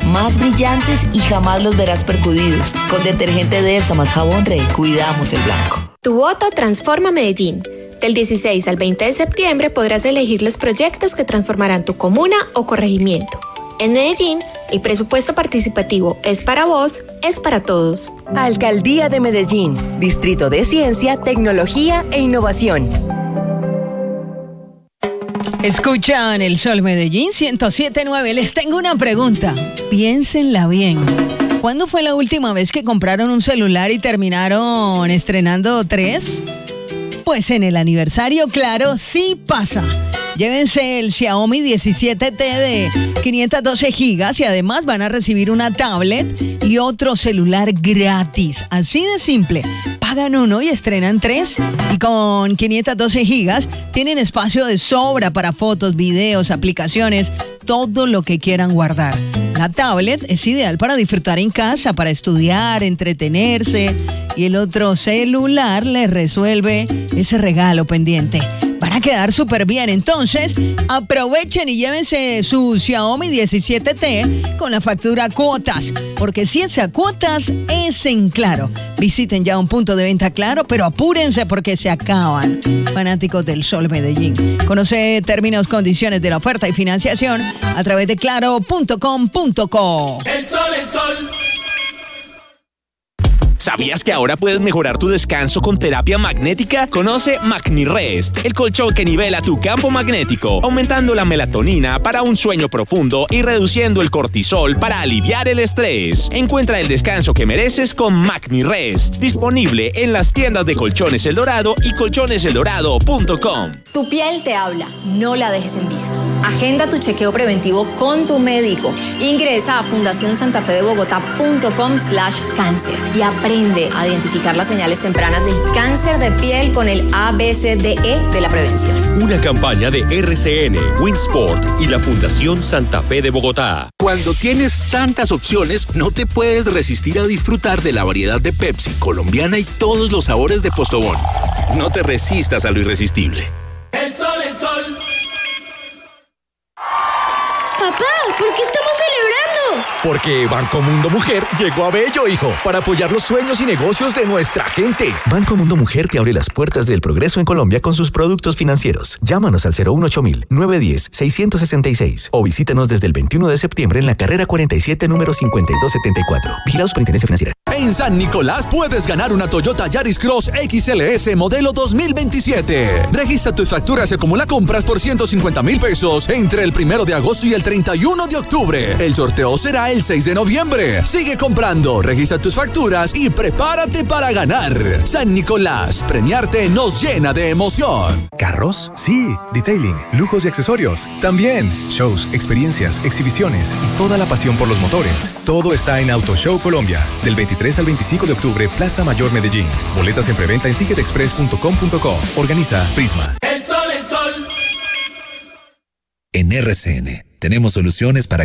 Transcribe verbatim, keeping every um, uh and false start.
más brillantes y jamás los verás percudidos. Con detergente Delsa más jabón Rey, cuidamos el blanco. Tu voto transforma Medellín. Del dieciséis al veinte de septiembre podrás elegir los proyectos que transformarán tu comuna o corregimiento. En Medellín, el presupuesto participativo es para vos, es para todos. Alcaldía de Medellín, Distrito de Ciencia, Tecnología e Innovación. Escuchan El Sol Medellín ciento siete punto nueve. Les tengo una pregunta. Piénsenla bien. ¿Cuándo fue la última vez que compraron un celular y terminaron estrenando tres? Pues en el aniversario, claro, sí pasa. Llévense el Xiaomi diecisiete T de quinientos doce gigas y además van a recibir una tablet y otro celular gratis. Así de simple. Pagan uno y estrenan tres. Y con quinientos doce gigas tienen espacio de sobra para fotos, videos, aplicaciones, todo lo que quieran guardar. La tablet es ideal para disfrutar en casa, para estudiar, entretenerse. Y el otro celular les resuelve ese regalo pendiente. Van a quedar súper bien. Entonces, aprovechen y llévense su Xiaomi diecisiete T con la factura Cuotas. Porque si es a cuotas, es en Claro. Visiten ya un punto de venta Claro, pero apúrense porque se acaban. Fanáticos del Sol Medellín. Conoce términos, condiciones de la oferta y financiación a través de claro punto com punto co. El sol, el sol. ¿Sabías que ahora puedes mejorar tu descanso con terapia magnética? Conoce MagniRest, el colchón que nivela tu campo magnético, aumentando la melatonina para un sueño profundo y reduciendo el cortisol para aliviar el estrés. Encuentra el descanso que mereces con MagniRest, disponible en las tiendas de Colchones El Dorado y colchones el dorado punto com. Tu piel te habla, no la dejes en visto. Agenda tu chequeo preventivo con tu médico. Ingresa a fundación santa fe de bogotá punto com slash cáncer y aprende a identificar las señales tempranas del cáncer de piel con el A B C D E de la prevención. Una campaña de R C N, Winsport y la Fundación Santa Fe de Bogotá. Cuando tienes tantas opciones, no te puedes resistir a disfrutar de la variedad de Pepsi, colombiana y todos los sabores de Postobón. No te resistas a lo irresistible. El sol, el sol. Papá, ¿por qué estamos celebrando? Porque Banco Mundo Mujer llegó a Bello, hijo, para apoyar los sueños y negocios de nuestra gente. Banco Mundo Mujer te abre las puertas del progreso en Colombia con sus productos financieros. Llámanos al cero uno ocho mil, nueve uno cero, seis seis seis o visítanos desde el veintiuno de septiembre en la carrera cuarenta y siete, número cincuenta y dos setenta y cuatro. Vigilado Superintendencia Financiera. En San Nicolás puedes ganar una Toyota Yaris Cross X L S modelo dos mil veintisiete. Registra tus facturas y acumula compras por ciento cincuenta mil pesos entre el primero de agosto y el treinta y uno de octubre. El sorteo será el seis de noviembre. Sigue comprando, registra tus facturas y prepárate para ganar. San Nicolás, premiarte nos llena de emoción. ¿Carros? Sí. Detailing, lujos y accesorios. También. Shows, experiencias, exhibiciones y toda la pasión por los motores. Todo está en Auto Show Colombia. Del veintitrés al veinticinco de octubre, Plaza Mayor Medellín. Boletas en preventa en ticket express punto com punto co. Organiza Prisma. El sol, el sol. En R C N tenemos soluciones para